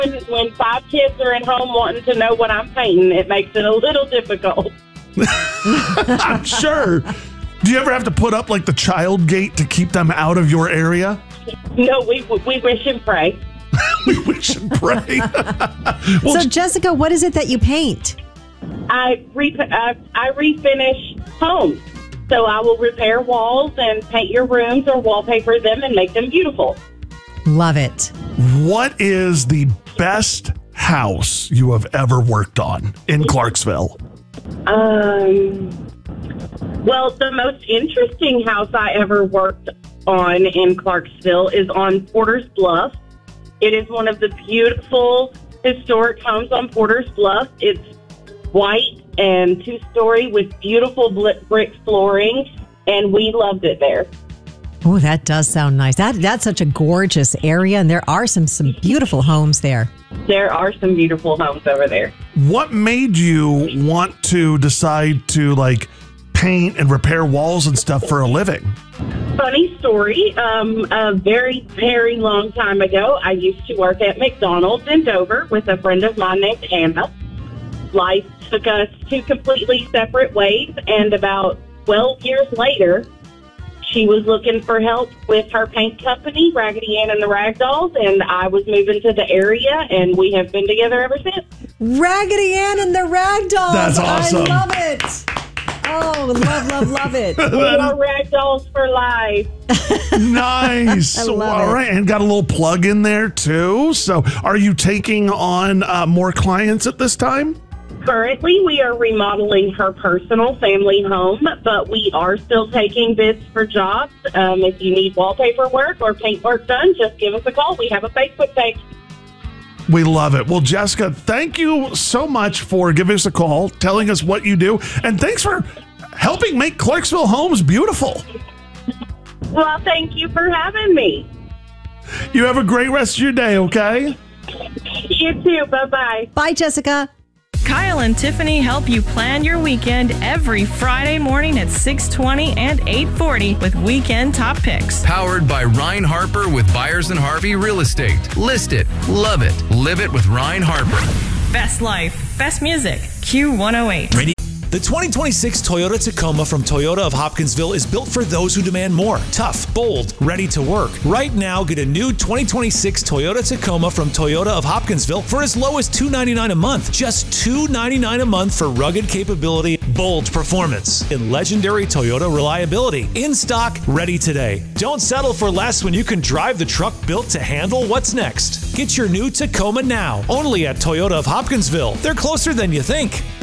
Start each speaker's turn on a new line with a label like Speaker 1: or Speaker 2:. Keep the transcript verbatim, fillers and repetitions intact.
Speaker 1: when, when five kids are at home wanting to know what I'm painting, it makes it a little difficult.
Speaker 2: I'm sure. Do you ever have to put up like the child gate to keep them out of your area?
Speaker 1: No, we we wish and pray.
Speaker 2: We wish and pray.
Speaker 3: Well, so, Jessica, what is it that you paint?
Speaker 1: I, re- I, I refinish homes. So I will repair walls and paint your rooms or wallpaper them and make them beautiful.
Speaker 3: Love it.
Speaker 2: What is the best house you have ever worked on in Clarksville?
Speaker 1: Um, well, the most interesting house I ever worked on in Clarksville is on Porter's Bluff. It is one of the beautiful historic homes on Porter's Bluff. It's white and two-story with beautiful brick flooring, and we loved it there.
Speaker 3: Oh, that does sound nice. That That's such a gorgeous area, and there are some, some beautiful homes there.
Speaker 1: There are some beautiful homes over there.
Speaker 2: What made you want to decide to, like, paint and repair walls and stuff for a living?
Speaker 1: Funny story. Um, a very, very long time ago, I used to work at McDonald's in Dover with a friend of mine named Anna. Life took us two completely separate ways, and about twelve years later, she was looking for help with her paint company, Raggedy Ann and the Ragdolls, and I was moving to the area, and we have been together ever since.
Speaker 3: Raggedy Ann and the Ragdolls.
Speaker 2: That's awesome.
Speaker 3: I love it. Oh, love, love, love it.
Speaker 1: We are Ragdolls for life.
Speaker 2: Nice.
Speaker 3: I love
Speaker 2: All
Speaker 3: it.
Speaker 2: right, and got a little plug in there, too. So are you taking on uh, more clients at this time?
Speaker 1: Currently, we are remodeling her personal family home, but we are still taking bids for jobs. Um, if you need wallpaper work or paint work done, just give us a call. We have a Facebook page.
Speaker 2: We love it. Well, Jessica, thank you so much for giving us a call, telling us what you do, and thanks for helping make Clarksville homes beautiful.
Speaker 1: Well, thank you for having me.
Speaker 2: You have a great rest of your day, okay?
Speaker 1: You too. Bye-bye.
Speaker 3: Bye, Jessica.
Speaker 4: Kyle and Tiffany help you plan your weekend every Friday morning at six twenty and eight forty with Weekend Top Picks.
Speaker 5: Powered by Ryan Harper with Byers and Harvey Real Estate. List it, love it, live it with Ryan Harper.
Speaker 4: Best life, best music. Q one oh eight.
Speaker 6: Ready? The twenty twenty-six Toyota Tacoma from Toyota of Hopkinsville is built for those who demand more. Tough, bold, ready to work. Right now, get a new twenty twenty-six Toyota Tacoma from Toyota of Hopkinsville for as low as two hundred ninety-nine dollars a month. Just two hundred ninety-nine dollars a month for rugged capability, bold performance, and legendary Toyota reliability. In stock, ready today. Don't settle for less when you can drive the truck built to handle what's next. Get your new Tacoma now, only at Toyota of Hopkinsville. They're closer than you think.